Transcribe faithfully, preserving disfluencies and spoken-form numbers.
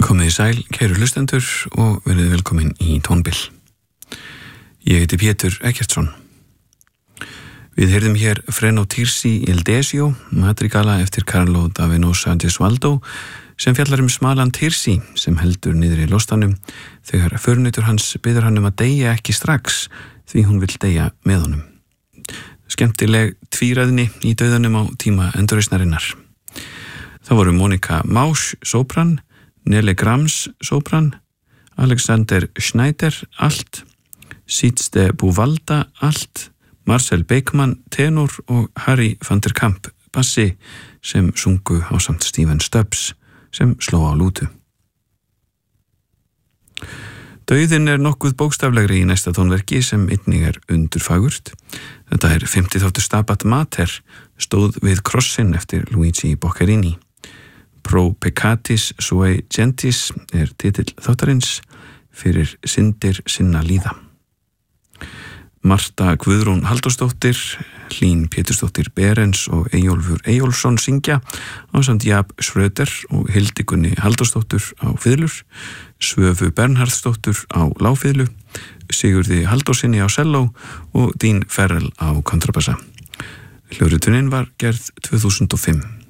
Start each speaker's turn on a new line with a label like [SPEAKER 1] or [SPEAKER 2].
[SPEAKER 1] Komið í sæl, kæru hlustendur og verið velkomin í Tónbil. Ég heiti Pétur Eggertsson. Við heyrðum hér Freno Tirsi il Desio, madrigala eftir Carlo da Venosa Gesualdo, sem fjallar um smalan Tirsi sem heldur niður í lostanum þegar förunautur hans biður hann um að deyja ekki strax því hún vill deyja með honum. Skemmtileg tvíræðni í dauðanum á tíma endurreisnarinnar. Það voru Monika Mausch, sopran, Nele Grams, sopran, Alexander Schneider, alt, Sietste Buvalda, alt, Marcel Beekman, tenor og Harry van der Kamp, bassi, sem sungu á samt Stephen Stubbs, sem sló á lútu. Dauðinn er nokkuð bókstaflegri í næsta tónverki sem einnig er undurfagurt. Þetta er fimmti þáttur Stabat Mater, stóð við krossinn eftir Luigi Boccherini. Pro Peccatis Sui Gentis er titill þáttarins, fyrir syndir sinna líða. Marta Guðrún Halldórsdóttir, Hlín Pétursdóttir Berens og Eyjólfur Eyjólfsson syngja ásamt Jab Schröder og Hildigunni Halldórsdóttir á fiðlur, Svöfu Bernharðsdóttir á lágfiðlu, Sigurði Halldórsinni á selló og Dean Ferrell á kontrabassa. Hljóðritunin var gerð tvö þúsund og fimm.